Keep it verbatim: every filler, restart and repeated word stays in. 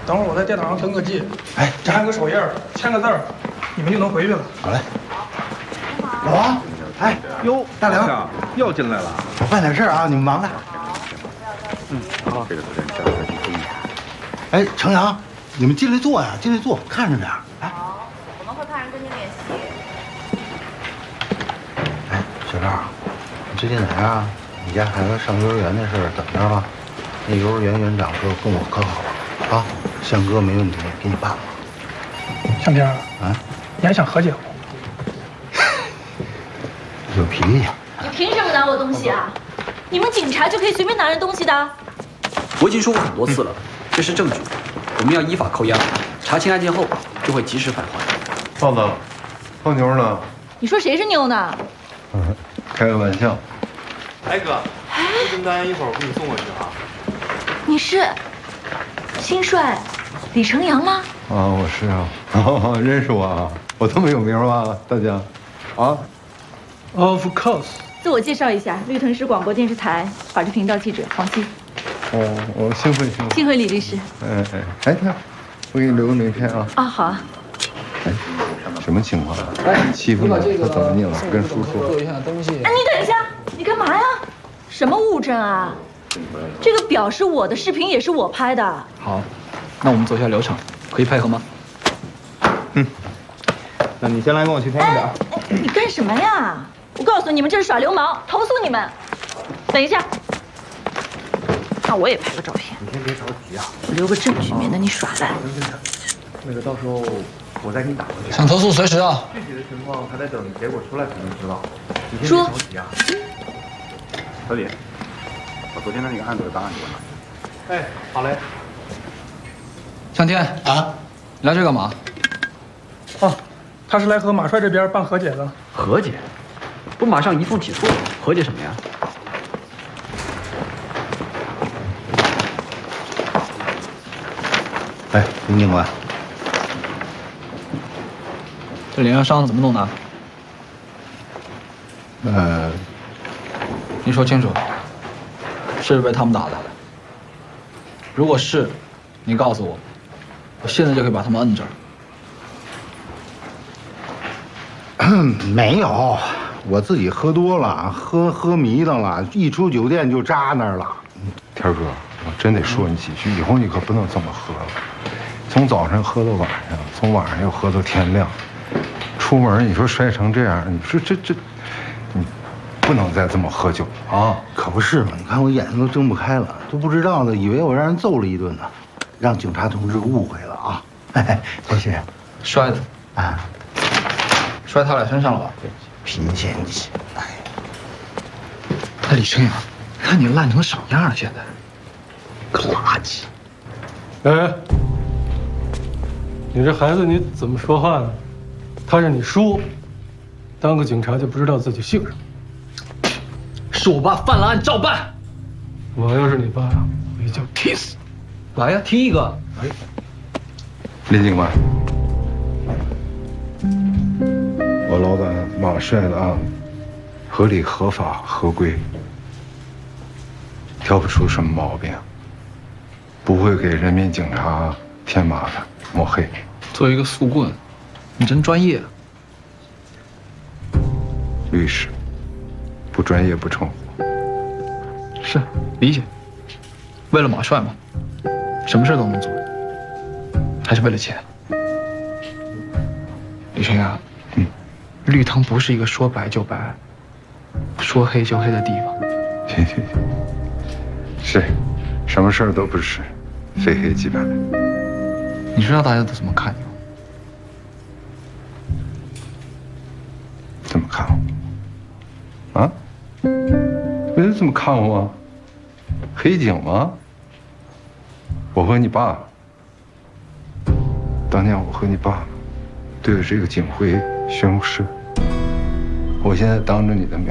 等会儿我在电脑上登个记， 哎， 粘个手印，签个字儿，你们就能回去了。 好嘞。老王，哎，哟，大梁又进来了。 我办点事儿啊，你们忙着。 嗯，好。这个昨天交的去注意。 哎，程阳，你们进来坐呀，进来坐，看着点。哎， 好，我们会派人跟您联系。 哎，小赵，你最近咋样？你家孩子上幼儿园那事儿怎么着了？那幼儿园园长说跟我可好了啊，向哥没问题，给你办了。 向天啊，你还想和解不？ 有脾气。 你凭什么拿我东西啊？你们警察就可以随便拿人东西的？ 我已经说过很多次了，这是证据，我们要依法扣押，查清案件后就会及时返还。 豹子，泡妞呢？ 你说谁是妞呢？ 嗯，开个玩笑。 哎哥，你等咱一会儿，我给你送过去啊。 你是新帅李成阳吗？ 啊，我是啊，哦，认识我啊？我这么有名吗？大家，啊 ？Of course。 自我介绍一下，绿藤市广播电视台法制频道记者黄希。 哦，我幸会幸会。 幸会李律师。 哎哎，哎，看，我给你留个名片啊。 啊，好啊。 哎，什么情况？哎，欺负你了？他怎么你了？跟叔说。 做一下东西。 哎，你等一下，你干嘛呀？什么物证啊？这个表是我的，视频也是我拍的。 好，那我们走一下流程，可以配合吗？ 嗯，那你先来跟我去天一点。 哎，你干什么呀？我告诉你们，这是耍流氓，投诉你们！等一下，那我也拍个照片。 你先别着急啊， 留个证据，免得你耍赖。 那个到时候我再给你打过去。 想投诉随时啊。 具体的情况还得等结果出来才能知道。你先别着急啊。 小李，把昨天的那个案子的档案给我拿。 哎，好嘞。 向天啊， 你来这干嘛？ 哦，他是来和马帅这边办和解的。 和解？不马上移送起诉？和解什么呀？ 哎，林警官， 这脸上伤怎么弄的？ 呃， 你说清楚，是不是被他们打的？如果是，你告诉我，我现在就可以把他们摁这儿。 没有，我自己喝多了，喝喝迷瞪了，一出酒店就扎那儿了。 天哥，我真得说你几句，以后你可不能这么喝了。从早上喝到晚上，从晚上又喝到天亮，出门你说摔成这样，你说这这，你不能再这么喝酒啊！ 可不是嘛，你看我眼睛都睁不开了，都不知道呢，以为我让人揍了一顿呢，让警察同志误会了啊！嘿嘿，谢谢。 摔的啊， 摔他俩身上了吧？ 贫贱气，哎， 哎，李成阳，看你烂成什么样了？现在， 个垃圾！ 哎，你这孩子你怎么说话呢？他是你叔，当个警察就不知道自己姓什么。 是我爸犯了案，照办。 我要是你爸，我一脚踢死。 来呀，踢一个！哎， 林警官，我老板马帅的案合理、合法、合规，挑不出什么毛病，不会给人民警察添麻烦、抹黑。 作为一个速棍，你真专业。 律师，不专业不成活。 是，理解。为了马帅嘛，什么事都能做，还是为了钱。李成阳，嗯，绿藤不是一个说白就白、说黑就黑的地方。 行行行，是，什么事儿都不是非黑即白。 你知道大家都怎么看你吗？ 怎么看我？啊？不是这么看我吗？黑警吗？我和你爸，当年我和你爸对着这个警徽宣誓，我现在当着你的面